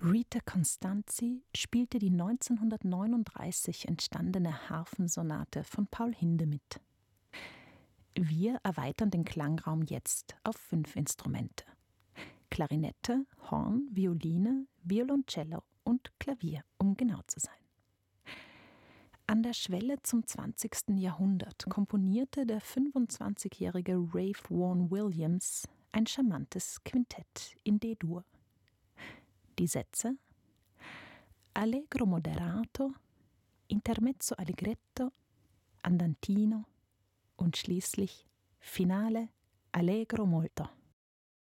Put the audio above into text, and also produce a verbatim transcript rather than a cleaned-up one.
Rita Constanzi spielte die neunzehnhundertneununddreißig entstandene Harfensonate von Paul Hindemith. Wir erweitern den Klangraum jetzt auf fünf Instrumente: Klarinette, Horn, Violine, Violoncello und Klavier, um genau zu sein. An der Schwelle zum zwanzigsten Jahrhundert komponierte der fünfundzwanzigjährige Ralph Vaughan Williams ein charmantes Quintett in D-Dur. Die Sätze: Allegro moderato, Intermezzo allegretto, Andantino und schließlich Finale Allegro molto.